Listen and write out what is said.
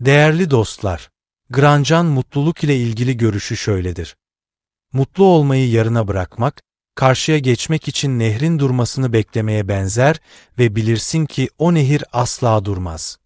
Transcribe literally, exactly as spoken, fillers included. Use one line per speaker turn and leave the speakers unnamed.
Değerli dostlar, Grandjean mutluluk ile ilgili görüşü şöyledir. Mutlu olmayı yarına bırakmak, karşıya geçmek için nehrin durmasını beklemeye benzer ve bilirsin ki o nehir asla durmaz.